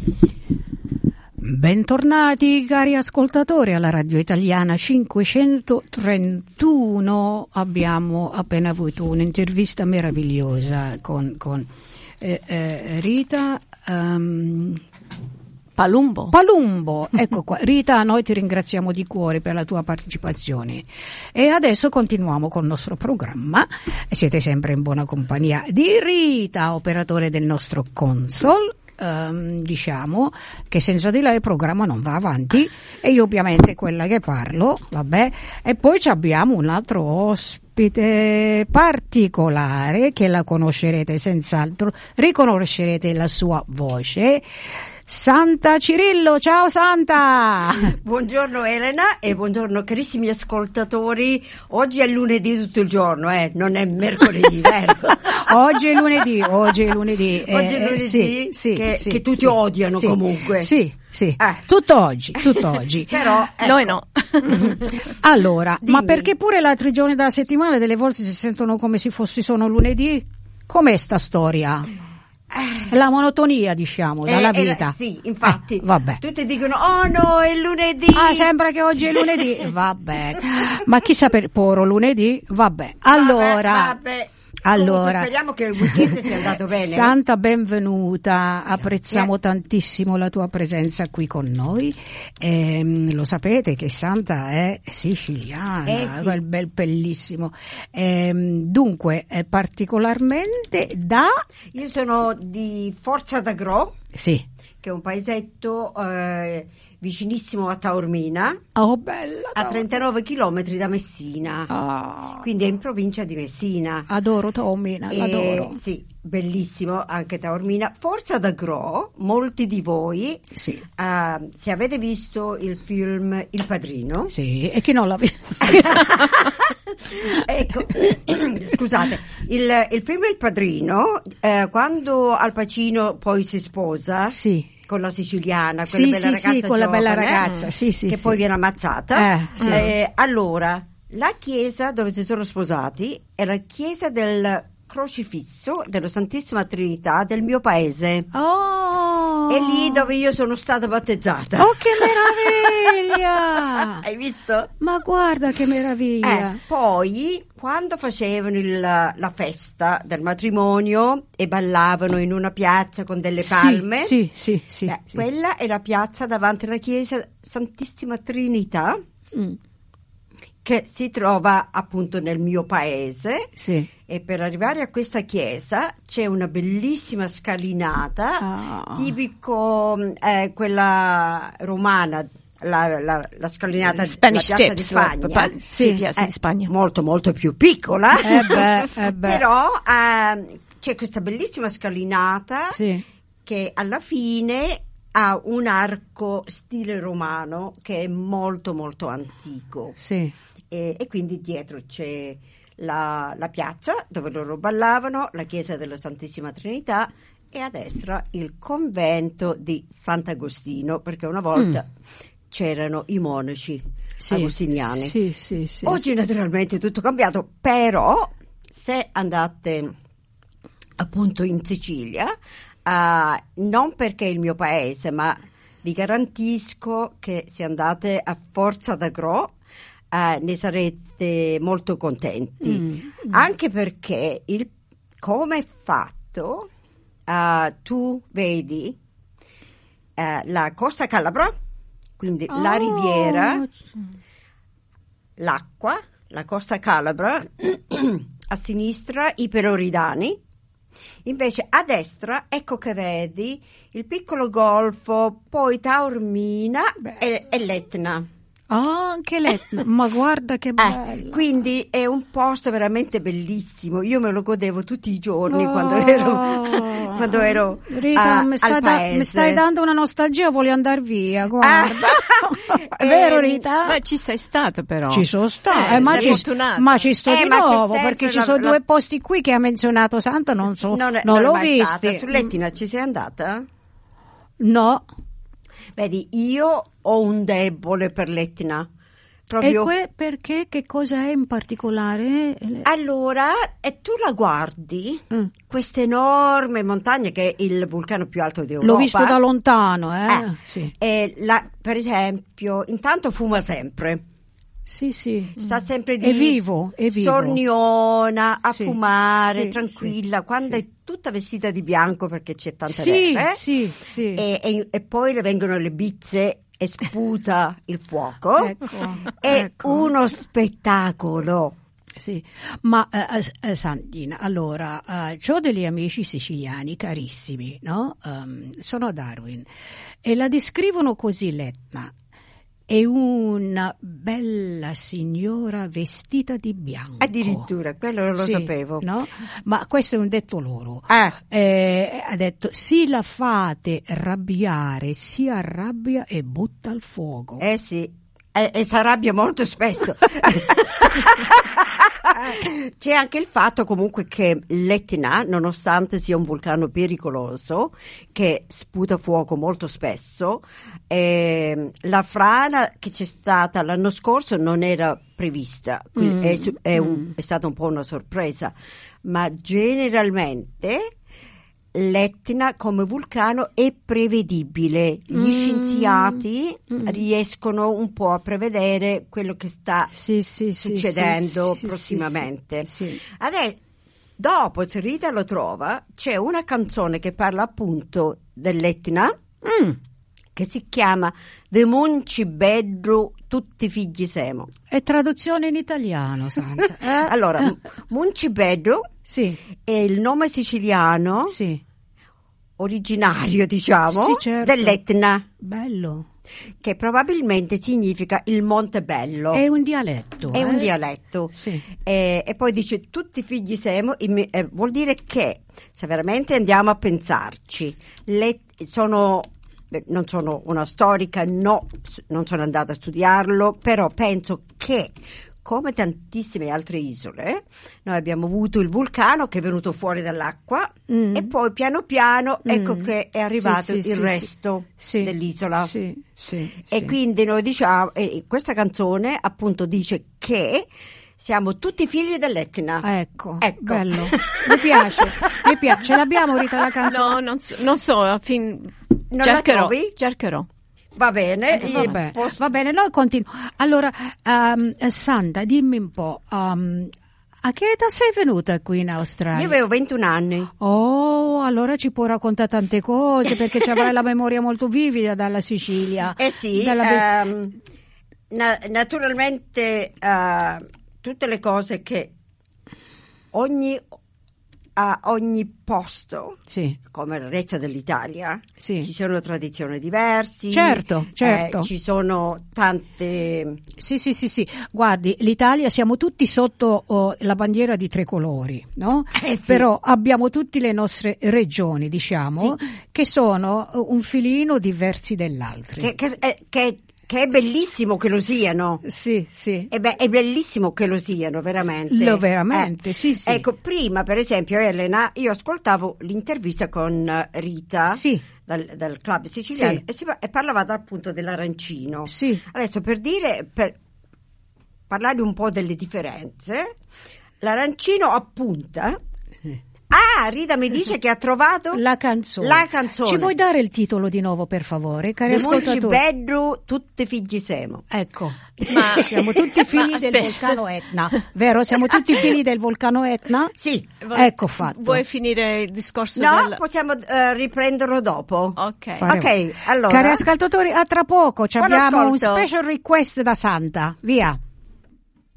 Bentornati cari ascoltatori alla Radio Italiana 531. Abbiamo appena avuto un'intervista meravigliosa con Rita Palumbo, ecco qua. Rita, noi ti ringraziamo di cuore per la tua partecipazione e adesso continuiamo con il nostro programma. Siete sempre in buona compagnia di Rita, operatore del nostro console. Diciamo che senza di lei il programma non va avanti e io ovviamente quella che parlo, vabbè, e poi abbiamo un altro ospite particolare che la conoscerete senz'altro, riconoscerete la sua voce. Santa Cirillo, ciao Santa! Buongiorno Elena e buongiorno carissimi ascoltatori. Oggi è lunedì tutto il giorno, non è mercoledì, vero? Oggi è lunedì. Oggi è lunedì che tutti odiano comunque. Sì. Tutto oggi. Però ecco. Noi no. Allora, dimmi. ma perché pure gli altri giorni della settimana delle volte si sentono come se sono lunedì? Com'è sta storia? La monotonia, diciamo, dalla vita. Sì, infatti. Vabbè. Tutti dicono, oh no, è lunedì. Sembra che oggi è lunedì. Vabbè. Ma chissà per poro lunedì? Vabbè. Allora. Comunque, speriamo che il weekend sia andato bene. Santa, benvenuta, apprezziamo tantissimo la tua presenza qui con noi. Lo sapete che Santa è siciliana, sì. quel bellissimo. Dunque, particolarmente Io sono di Forza d'Agro, sì, che è un paesetto vicinissimo a Taormina, bella, a 39 chilometri da Messina, quindi è in provincia di Messina. Adoro Taormina, l'adoro. Sì, bellissimo anche Taormina. Forza d'Agro, molti di voi, sì. Se avete visto il film Il Padrino, sì, e chi non l'ha visto? Ecco, scusate, il film Il Padrino, quando Al Pacino poi si sposa, sì, con la siciliana, quella bella ragazza sì, con la bella giovane, ragazza, sì, che poi viene ammazzata. Sì. Allora, la chiesa dove si sono sposati è la chiesa del Crocifisso della Santissima Trinità del mio paese. È lì dove io sono stata battezzata. Oh, che meraviglia! Hai visto? Ma guarda che meraviglia! Poi, quando facevano la festa del matrimonio e ballavano in una piazza con delle palme, sì. quella è la piazza davanti alla chiesa Santissima Trinità, che si trova appunto nel mio paese. Sì. E per arrivare a questa chiesa c'è una bellissima scalinata, tipico quella romana, la scalinata Spanish della piazza Steps, di Spagna. piazza di Spagna. Molto molto più piccola. Beh. Però c'è questa bellissima scalinata, sì, che alla fine ha un arco stile romano che è molto molto antico. Sì. E quindi dietro c'è la piazza dove loro ballavano, la chiesa della Santissima Trinità, e a destra il convento di Sant'Agostino, perché una volta c'erano i monaci agostiniani. Sì. Oggi naturalmente è tutto cambiato, però se andate appunto in Sicilia, non perché è il mio paese, ma vi garantisco che se andate a Forza d'Agro ne sarete molto contenti, anche perché come è fatto, tu vedi la Costa Calabra, quindi la riviera, l'acqua, la Costa Calabra, a sinistra i Peloridani, invece a destra ecco che vedi il piccolo golfo, poi Taormina e l'Etna. Anche l'Etna, ma guarda che bello. Quindi è un posto veramente bellissimo. Io me lo godevo tutti i giorni quando ero Rita, al paese. mi stai dando una nostalgia, voglio andare via, guarda. È vero, Rita? Ma ci sei stato però. Ci sono stato, ma ci sto di ma c'è nuovo, perché ci sono due posti qui che ha menzionato Santa, non l'ho visti. Sull'Etna ci sei andata? No. Vedi, io ho un debole per l'Etna, proprio. E perché? Che cosa è in particolare? Allora, tu la guardi, questa enorme montagna che è il vulcano più alto d'Europa. L'ho visto da lontano, sì. E per esempio, intanto fuma sempre. Sì. Sta sempre lì. È vivo. Sorniona, a fumare, sì, tranquilla, sì, quando è tutta vestita di bianco perché c'è tanta neve. neve. Sì. E poi le vengono le bizze e sputa il fuoco. È uno spettacolo. Sì, ma Santina, allora, ho degli amici siciliani carissimi, no? Sono a Darwin e la descrivono così l'Etna. È una bella signora vestita di bianco. Addirittura, quello non lo sapevo. No? Ma questo è un detto loro. Ha detto, si la fate arrabbiare, si arrabbia e butta al fuoco. Sì, e si arrabbia molto spesso. C'è anche il fatto comunque che l'Etna, nonostante sia un vulcano pericoloso, che sputa fuoco molto spesso, la frana che c'è stata l'anno scorso non era prevista, è stata un po' una sorpresa, ma generalmente l'Etna come vulcano è prevedibile. Gli scienziati riescono un po' a prevedere quello che sta succedendo prossimamente. Sì. Adesso, dopo, se Rita lo trova, c'è una canzone che parla appunto dell'Etna che si chiama De Munci Bedru tutti figli semo. È traduzione in italiano, Santa. Allora, Munci Bedru è il nome siciliano originario, diciamo, dell'Etna. Bello. Che probabilmente significa il Monte Bello. È un dialetto. È un dialetto. Sì. E poi dice tutti figli semo, vuol dire che, se veramente andiamo a pensarci, non sono una storica, no, non sono andata a studiarlo, però penso che, come tantissime altre isole, noi abbiamo avuto il vulcano che è venuto fuori dall'acqua e poi piano piano ecco che è arrivato il resto dell'isola. E quindi noi diciamo, questa canzone appunto dice che siamo tutti figli dell'Etna. Ecco. Bello. Mi piace. L'abbiamo, Rita, la canzone? No, non so, cercherò. Va bene, va bene, noi continuiamo. Allora, Santa, dimmi un po', a che età sei venuta qui in Australia? Io avevo 21 anni. Oh, allora ci puoi raccontare tante cose, perché ci avrai la memoria molto vivida dalla Sicilia. Sì, naturalmente tutte le cose che a ogni posto, come il resto dell'Italia, ci sono tradizioni diverse. Certo. Ci sono tante. Sì. Guardi, l'Italia siamo tutti sotto la bandiera di 3 colori, no? Però abbiamo tutte le nostre regioni, diciamo, che sono un filino diversi dall'altro. Che è bellissimo che lo siano. Sì. È bellissimo che lo siano, veramente. Sì. Ecco, prima, per esempio, Elena, io ascoltavo l'intervista con Rita dal club siciliano e parlava appunto dell'arancino. Adesso per parlare un po' delle differenze, l'arancino appunta. Rita mi dice che ha trovato la canzone. Ci vuoi dare il titolo di nuovo, per favore, cari ascoltatori? De Munci Bedru, tutti figli semo. Ecco, ma siamo tutti figli del vulcano Etna, vero? Siamo tutti figli del vulcano Etna? Sì. Ecco fatto. Vuoi finire il discorso? No, possiamo riprenderlo dopo. Ok, allora. Cari ascoltatori, a tra poco abbiamo un special request da Santa. Via.